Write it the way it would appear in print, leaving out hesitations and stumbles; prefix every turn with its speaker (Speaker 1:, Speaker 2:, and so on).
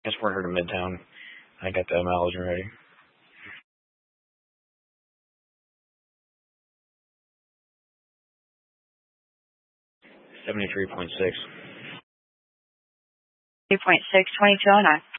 Speaker 1: Transport her to Midtown. I got the mileage ready. 73.6.
Speaker 2: 2.6, 2209.